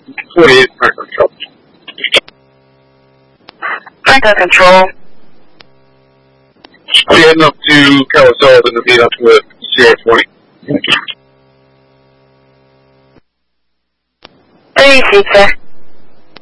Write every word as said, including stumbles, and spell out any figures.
forty-eight, Franklin Control. Franklin Control. Are you heading up to Kellis Sullivan to meet up with Sierra twenty? Three seats, sir.